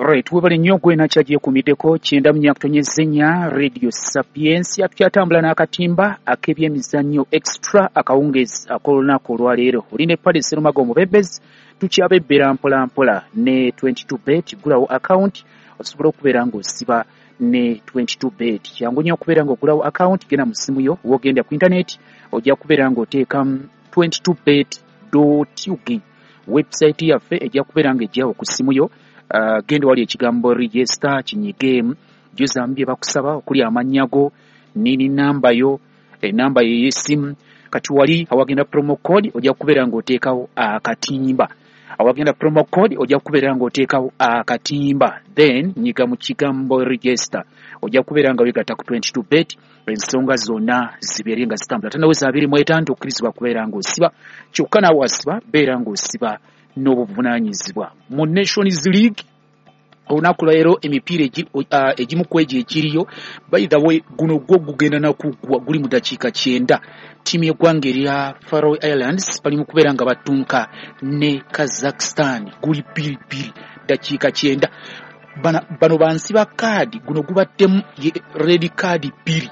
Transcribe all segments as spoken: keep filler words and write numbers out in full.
Right, webale nnyo gwe nakyagiye kumideko kyenda munyakutonyezenya Radio Sapiensia tukyatambula n'akatimba ak'ebyemizannyo extra akawungezi ak'olunaku olwaleero oline Paddy Serumago Omubebezi tukyabebbera mpola mpola ne twenty-two bet gulawo account osobola okubeera ng'osiba ne twenty-two bet kyangu nnyo okubeera ng'ogulawo account genda mu ssimu yo wogenda ku internet ojja kubeera ng'oteekamu twenty-two bet dot u k website yaffe ejja kubeera ng'ejjawo ku ssimu yo. Uh, genda wali ekigambo register kinyigemu juzamu bye bakusaba okuli amannya go nini namba yo enamba ye yesimu kati wali awagenda promo code ojja kubeera ng'oteekawo akatimba awagenda promo code ojja kubeera ng'oteekawo akatimba then nyiga mu kigambo register ojja kubeera nga wegatta ku twenty-two bet ensonga zonna zibeere nga zitambula tanaweza abiri mu etaano okkirizibwa kubeera ng'osiba kyokka naawe wasiba beera ng'osiba n'obuvunaanyizibwa mu Nations League olunaku lwaleero emipiira egimu ku egyo ekiriyo by the way guno gwo gugenda nakuggwa guli mu dakiika kyenda ttiimu y'eggwanga erya Faroe Islands bali mu kubeera nga batunka ne Kazakhstan guli bbiri bbiri dakiika kyenda bano bansi ba kaadi guno gubaddemu red card bbiri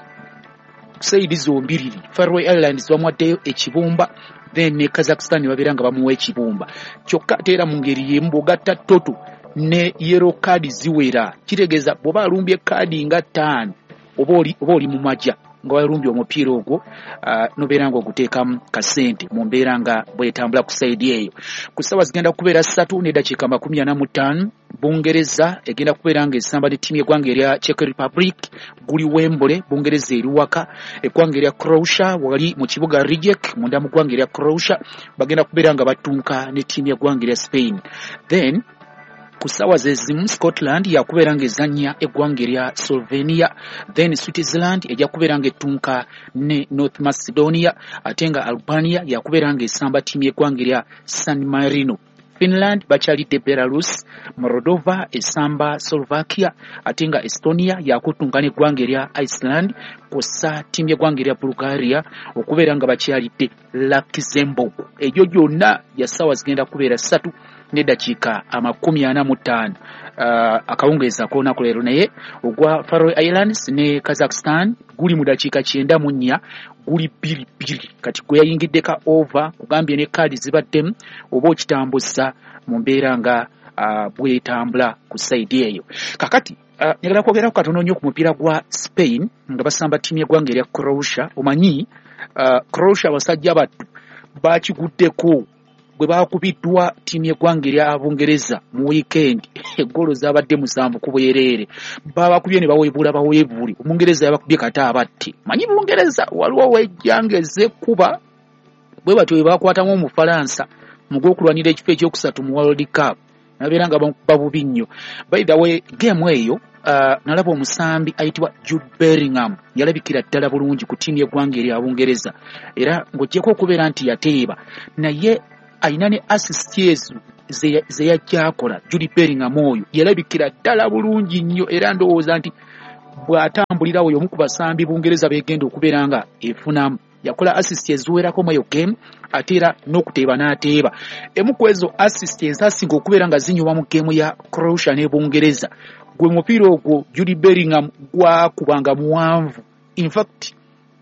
sayidi zombiriri Faroe Islands bamuwaddeyo ekibumba then ne Kazakhstan babeera nga bamuwa ekibumba kyokka ate era mu ngeri y'emu bw'ogatta toto ne yellow card ziwera kitegeeza bw'oba alumbye kaadi nga ttaano oba oli mu majja nga walumbye omupiira ogwo uh, nobeera nga oguteekamu kasente mu mbeera nga bwetambula ku sayidi eyo ku ssaawa zigenda kubeera ssatu n'eddakiika makumi ana mu ttaano Bungereza egenda kubeera nga esamba ne ttiimu y'eggwanga erya Czech Republic guli Wembley Bungereza eri waka eggwanga erya Croatia wali mu kibuga Rijeka munda mu ggwanga erya Croatia bagenda kubeera nga batunka ne ttiimu y'eggwanga erya Spain then ku ssaawa zezimu Scotland yakubeera ng'ezannya eggwanga erya Slovenia then Switzerland ejja kubeera ng'ettunka ne North Macedonia ate nga Albania yakubeera ng'esamba ttiimu y'eggwanga erya San Marino Finland bakyalidde Belarus Moldova esamba Slovakia ate nga Estonia yakutunka n'eggwanga erya Iceland kw'ossa ttiimu y'eggwanga erya Bulgaria okubeera nga bakyalidde Luxembourg egyo gyonna ya ssaawa zigenda kubeera ssatu n'eddakiika amakumi ana mu ttaano uh, akawungeeza k'olunaku leero naye ogwa Faroe Islands ne Kazakhstan guli mu dakiika kyenda mu nnya guli bbiri bbiri kati gwe yayingiddeka over kugambye ne kaadi zibaddemu oba okitambuza mu mbeera nga uh, bwetambula ku sayidi eyo kakati uh, njagala kwogerako katono nnyo ku mupiira gwa Spain nga basamba ttiimu y'eggwanga erya Croatia omanyi uh, Croatia abasajja battu bakiguddeko bwe bakubiddwa ttiimu y'eggwanga erya Bungereza mu weekend eggolo zaabadde musanvu ku bwereere babakubye ne baweebula baweebuli Omungereza yabakubye kata abatti manyi Bungereza waliwo wejjanga ezekuba bwe batyo bwe bakwatamu Omufalansa mu gwokulwanira ekifo ekyokusatu mu World Cup nabeera nga babubi nnyo by the way game eyo uh, nalaba omusambi ayitibwa Jude Bellingham yalabikira ddala bulungi ku ttiimu y'eggwanga erya Bungereza era ng'oggyeko okubeera nti yateeba naye ayina ne assist ezo ze yajjakola Jude Bellingham oyo yalabikira ddala bulungi nnyo era ndowooza nti bw'atambulira oyo omu ku basambi Bungereza beegenda okubeera nga efunamu yakola assist eziwerako mu eyo game ate era n'okuteeba n'ateeba emu ku ezo assist ezasinga okubeera nga zinyuma mu game ya Croatia ne Bungereza gwe mupiira ogwo Jude Bellingham gwakubanga muwanvu in fact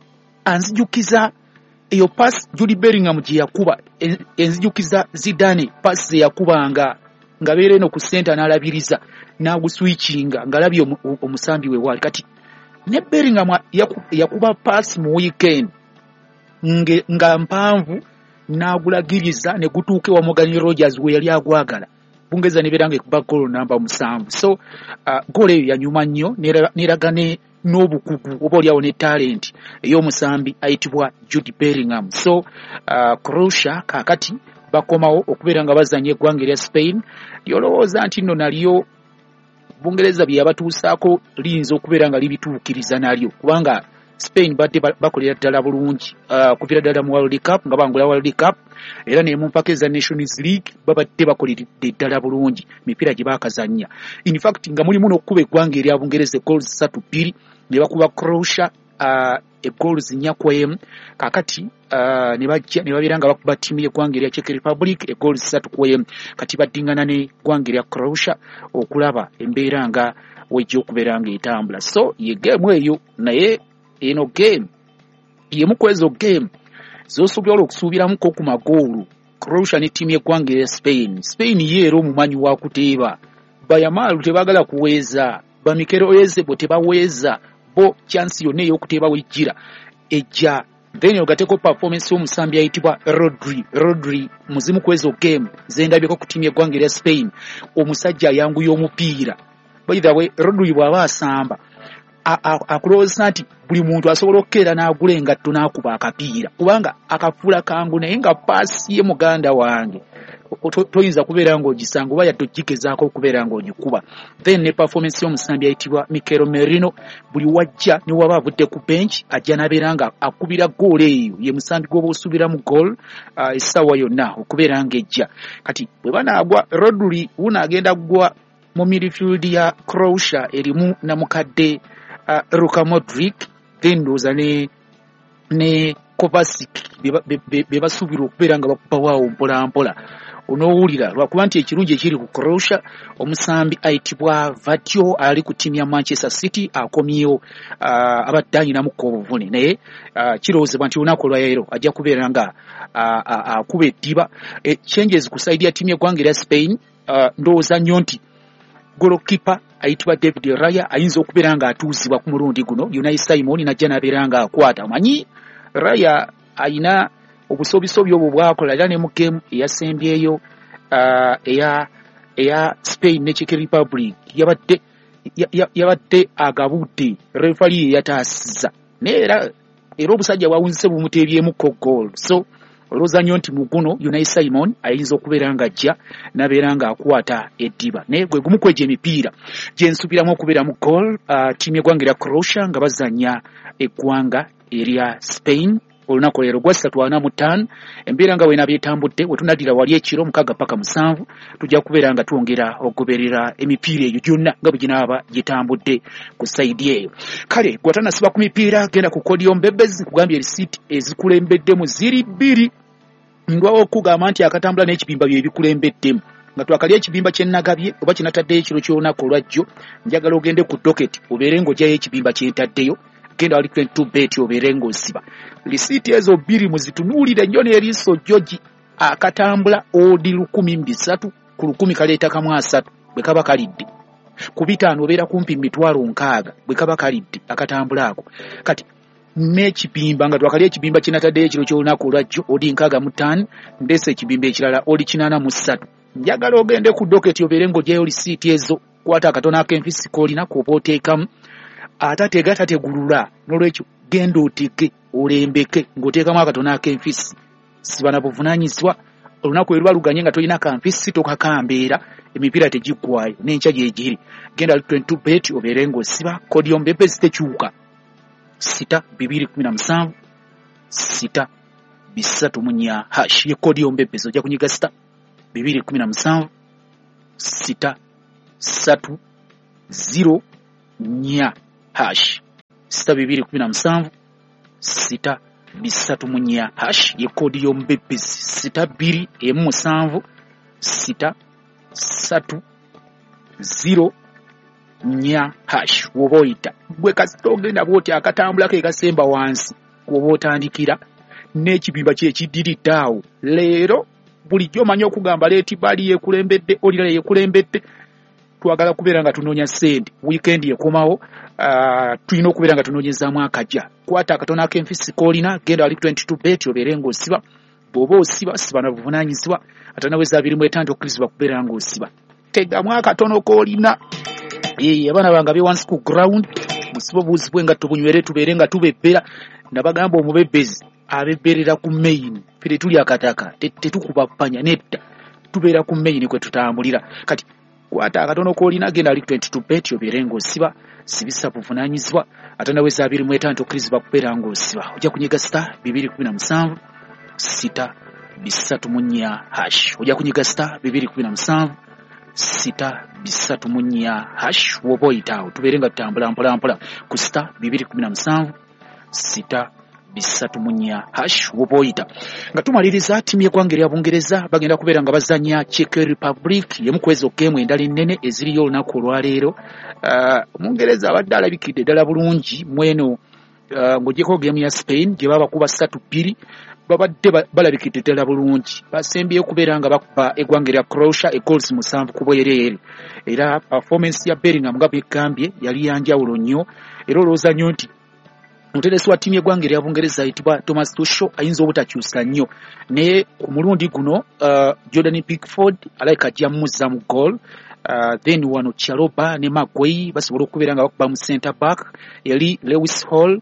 anzijukiza eyo pass Jude Bellingham gye yakuba enzijukiza Zidane pass ze yakubanga nga beera eno ku center n'alabiriza n'aguswitchinga ngalabye omusambi we wali kati ne Bellingham yakuba pass mu weekend nge nga mpanvu n'agulagiriza ne gutuuke wa Morgan Rogers we yali agwagala Bungereza ne beera nga ekuba goal namba musanvu so uh, goal eyo yanyuma nnyo neragane n'obukugu oba oliawo ne talent ey'omusambi ayitibwa Jude Bellingham so uh, Croatia kakati bakomawo okubeera nga bazanya eggwanga erya Spain lyolowooza nti nno nalyo Bungereza bye yabatuusaako liyinza okubeera nga libituukiriza nalyo kubanga Spain badde bakolera ddala bulungi uh, kuviira ddala mu World Cup nga bangula World Cup era ne mu mpaka eza Nations League babadde bakoleredde ddala bulungi mipiira gye baakazannya in fact nga mulimu n'okukuba eggwanga erya Bungereza goals ssatu bbiri ne bakuba Croatia uh, egoals nnya kwemu kakati uh, ne bajja ne babeera nga bakuba ttiimu y'eggwanga erya Czech Republic egoals ssatu kwemu kati baddingana ne ggwanga erya Croatia okulaba embeera nga wejja okubeera nga etambula. So ye game eyo, naye eno game yemu kwezo game zosobola okusuubiramuko ku magoolu Croatia ne ttiimu y'eggwanga erya Spain. Spain yeero omumanyi wa kuteeba, bayamaalu tebaagala kuweeza, bamikero ezebo tebaweeza, bo chance yonna ey'okuteeba wejjira ejja. Then ogateko performance y'omusambi ayitibwa Rodri. Rodri muzimu kwezo game zendabyeko ku ttiimu y'eggwanga erya Spain, omusajja ayanguya omupiira. By the way, Rodri bw'aba asamba akulowooza nti buli muntu asobola okukeera n'agula engatto n'akuba akapiira, kubanga akafuula kangu naye nga paasi ye muganda wange toyinza kubeera ng'ogisanga oba yadde ogigezaako okubeera ng'ogikuba. Then ne performance y'omusambi ayitibwa Mikel Merino, buli wajja ne waba avudde ku bench ajja n'abeera nga akubira goal eyo, ye musambi gw'oba osubira mu goal uh, essaawa yonna okubeera ng'ejja. Kati bwe banaagwa Rodri wuno agenda gwa mu midfield ya Croatia erimu na mukadde uh, Luka Modric, then ndowooza ne ne Kovacic be basuubira okubeera nga bakuba waawo mpola mpola. Onoowulira lwakuba nti ekirungi ekiri ku Croatia, omusambi ayitibwa Vatio ali ku ttiimu ya Manchester City akomyewo uh, abadde anyinamuko obuvune, naye uh, kirowoozebwa nti olunaku olwaleero ajja kubeera nga akuba uh, uh, eddiba. E, changes ku saidi ya ttiimu y'eggwanga erya Spain, uh, ndowooza nnyo nti goalkeeper ayitibwa David Raya ayinza okubeera nga atuuzibwa ku mulundi guno. Unai Simon najja n'abeera nga akwata. Manyi Raya ayina obusobisobi obwo bwakola era ne mu game eyasembyeyo uh, eya eya Spain ne Czech Republic yabadde yabadde agabudde referee yataasiza, neera era obusajja bwawunzise bumuteebyemu goal. So olowooza nnyo nti mu guno Unai Simon ayinza okubeera nga ajja n'abeera nga akwata eddiba. naye gwe gumu kwegyo emipiira gye nsubiramu okubeera mu goal uh, ttiimu y'eggwanga erya Croatia nga bazannya eggwanga erya Spain olunaku leero gwa ssatu ana mu ttaano. Embeera nga weena byetambudde we tunaddira wali ekiro mukaaga paka musanvu tujja kubeera nga twongera okugoberera emipiira eyo gyonna nga bwe ginaaba gitambudde ku sayidi eyo. Kale gwe tanasiba ku mipiira genda ku Kodiyo Mbebezi nkugambye erisiiti ezikulembeddemu ziri bbiri. Ndwawo okugamba nti akatambula n'ekibimba bye bikulembeddemu nga twakali ekibimba kye nnagabye oba kinataddeyo ekiro ky'olunaku olwajjo, njagala ogende ku doketi obeere ng'ogyayo ekibimba kye ntaddeyo. Genda wali twenty-two bet obeere ng'osiba. Lisiiti ezo bbiri muzitunuulire nnyo n'eriiso George. Akatambula odi lukumi mbisatu ku lukumi kaleeta kamu asatu bwe kaba kalidde. Ku bitaano obeera kumpi mitwalo nkaaga bwe kaba kalidde akatambula ako. Kati n'ekibimba nga twakali ekibimba kinataddeyo ekiro ky'olunaku olwajjo odi nkaaga mu ttaano ndeese ekibimba ekirala odi kinaana mu ssatu. Njagala ogende ku doketi obeere ng'ogyayo lisiiti ezo. Kwata akatono ak'enfisi k'olina k'oba oteekamu. Atatega tategulula, nolwekyo genda otege olembeke ng'oteekamu akatono ak'enfisi. Siba na buvunaanyizibwa olunaku lwe luba luganye nga tolina kanfisi tokakambeera emipiira tegiggwayo n'enkya gyegiri. Genda ali twenty-two bet obeere ng'osiba. Kodiyo Mbebezi tekyuka sita bibiri kumi na musanvu sita bisatu mu nnya hash ye Kodiyo Mbebezi. Ojja kunyiga sita bibiri kumi na musanvu sita satu zero nnya hash sita bibiri kumi na musanvu sita bisatu mu nnya hash ye Kodiyo Mbebezi. Sita bbiri emu musanvu sita satu zero nnya hash woba oyita. Gwe kasita ogenda bwoti akatambula ke kasemba wansi woba otandikira n'ekibimba kye kiddiridde awo. Leero bulijjo omanyi okugamba leeti bali yeekulembedde olirala yeekulembedde. Twagala kubeera nga tunoonya ssente. Weekend yekomawo uh, tulina okubeera nga tunoonyezaamu akajja. Kwata akatono ak'enfisi k'olina genda wali twenty-two bet obeere ng'osiba. Bw'oba osiba siba na buvunaanyizibwa ate naweza abiri mu etaano okkirizibwa kubeera ng'osiba. Tegamu akatono k'olina. Ee abaana bange abe wansi ku ground musiba buuzibwe nga tubunywere tubeere nga tubebbera. Nabagamba omubebezi abebberera ku main fire tuli akataka tetukuba ppanya nedda tubeera ku main kwe tutambulira. Kati kwata akatono k'olina genda ali twenty-two bet obeere ng'osiba. Sibisa buvunaanyizibwa ate naweza abiri mu etaano okkirizibwa kubeera ng'osiba. Ojja kunyiga sita bibiri kumi na musanvu sita bisatu mu nnya hash. Ojja kunyiga sita bibiri kumi na musanvu sita bisatu mu nnya hash woba oyitaawo tubeere nga tutambula mpola mpola ku sita bibiri kumi na musanvu sita bisatu munya hash woboita. Nga tumaliriza timu y'eggwanga erya Bungereza bagenda kubeera nga bazanya Czech Republic yemu kwezo game endali nnene eziriyo olunaku olwaleero. Uh, Mungereza abadde alabikidde ddala bulungi mweno uh, ng'ogyeko game ya Spain gye baba kuba ssatu bbiri babadde balabikidde ddala bulungi. Basembyeyo kubeera nga bakuba eggwanga erya Croatia egoals musanvu ku bwereere. Era performance ya Bellingham nga bwegambye yali yanjawulo nnyo era olowooza nnyo nti omuteresi wa ttiimu y'eggwanga erya Bungereza ayitibwa Thomas Tuchel ayinza obutakyusa nnyo naye ku mulundi guno uh, Jordan Pickford alabika ajja muzza mu goal. Uh, then wano Chaloba ne Maguire basobola okubeera nga bakuba mu center back yali Lewis Hall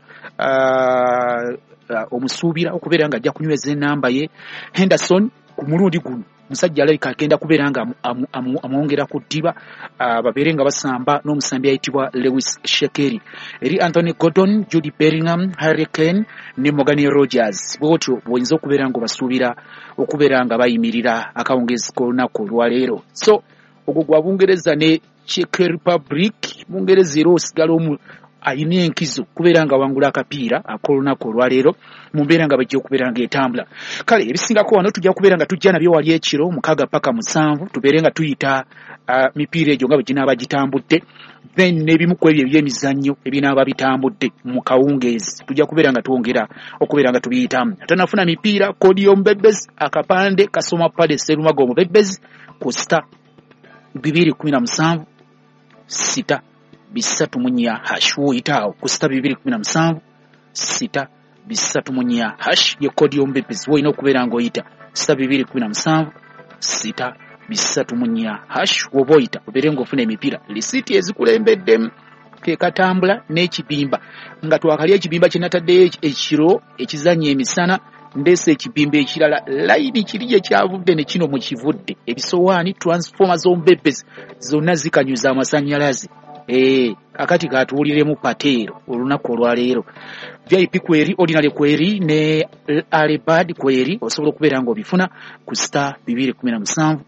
uh, uh, omusuubira okubeera nga ajja kunyweza enamba ye. Henderson ku mulundi guno musajja alabika agenda kubeera nga amwongera ku ddiba uh, babeere nga basamba n'omusambi ayitibwa Lewis Shekeri. Eri Anthony Gordon, Jude Bellingham, Harry Kane ne Morgan Rogers bwotyo bw'oyinza okubeera nga basuubira okubeera nga bayimirira akawungezi k'olunaku olwaleero. So ogwo gwa Bungereza ne Czech Republic. Bungereza era osigala omu ayina enkizo kubeera nga wangula akapiira ak'olunaku olwaleero mu mbeera nga bajja okubeera nga etambula. Kale ebisingako wano tujja kubeera nga tujja nabyo wali ekiro mukaaga paka musanvu tubeere nga tuyita uh, mipiira egyo nga bwe ginaaba gitambudde then n'ebimu ku ebyo ebyemizannyo ebinaaba bitambudde mu kawungeezi tujja kubeera nga twongera okubeera nga tubiyitamu. Atanafuna mipiira kodi y'omubebezi akapande kasoma pale Serumago omubebezi ku sita bibiri kumi na musanvu sita bisatu munya hash woyitaawo ku sita bibiri kumi na musanvu sita bisatu munya hash ye kodi y'omubebezi woyina okubeera ng'oyita sita bibiri kumi na musanvu sita bisatu munya hash woba oyita obeere ng'ofuna emipiira lisiiti ezikulembeddemu ke katambula n'ekibimba nga twakali ekibimba kye nataddeyo ekiro ekizannya emisana ndese ekibimba ekirala layini kiri gye kyavudde ne kino mu kivudde ebisowaani transformer z'omubebezi zonna zikanyuza amasannyalaze. Eh, akati katuuliremu pateero olunaku olwaleero. V I P kweri, ordinary kweri ne Alebad kweri osobola okubeera ng'obifuna ku star bibiri kumi na musanvu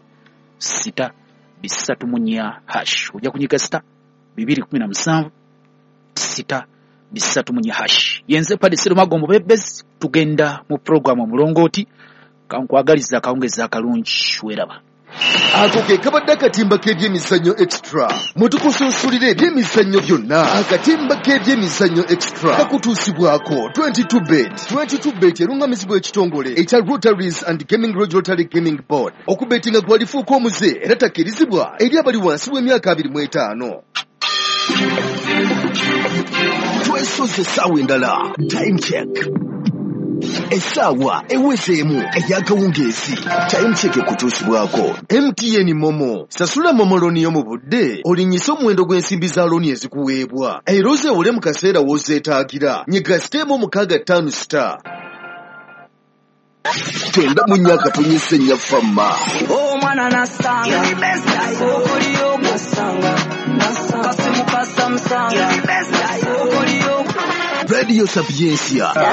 sita bisatu munya hash. Ojja kunyiga star bibiri kumi na musanvu sita bisatu munya hash. Yenze pade Serumago omubebezi tugenda mu programu omulongooti kankwagaliza akawungezi akalungi weraba. Ako ke kabadde akatimba k'ebyemizannyo extra mutukusunsulire ebyemizannyo byonna. Akatimba k'ebyemizannyo extra kakutuusibwako twenty-two bet. twenty-two bet erungamizibwa ekitongole ekya Rotaries and Gaming Lodge Rotary Gaming Board. Okubetinga gwalifuuka omuze era takkirizibwa eri abali wansi w'emyaka abiri mu etaano. Twesoze essaawa endala. Time check. Essaawa ewezeemu ey'akawungeezi. Time check kutuusibwako M T N Momo. Sasula Momo looni yo mu budde olinnyisa omuwendo gw'ensimbi za looni ezikuweebwa era ozeewole mu kaseera w'ozeetaagira. Nyiga siteemu omukaaga ttaano star twenda mu nnyaka tonyesa ennyafamma. Omwana nasanga okoliyo nasanga kasimu kasamusanga okoliyo Radio Sapiensia.